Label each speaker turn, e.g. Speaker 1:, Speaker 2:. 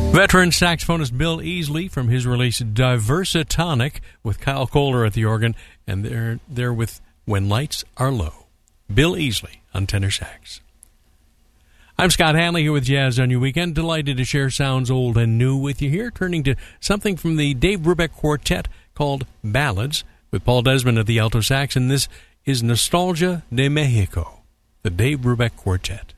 Speaker 1: Veteran saxophonist Bill Easley from his release Diversitonic with Kyle Kohler at the organ, and they're there with When Lights Are Low. Bill Easley on tenor sax. I'm Scott Hanley here with Jazz on Your Weekend. Delighted to share sounds old and new with you here, turning to something from the Dave Brubeck Quartet called Ballads with Paul Desmond at the alto sax, and this is Nostalgia de Mexico, the Dave Brubeck Quartet.